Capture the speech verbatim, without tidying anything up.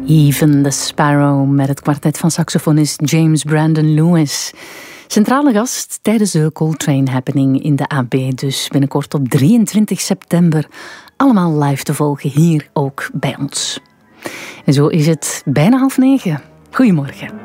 Even the Sparrow met het kwartet van saxofonist James Brandon Lewis. Centrale gast tijdens de Coltrane Happening in de A B. Dus binnenkort op drieëntwintig september. Allemaal live te volgen hier ook bij ons. En zo is het bijna half negen. Goedemorgen.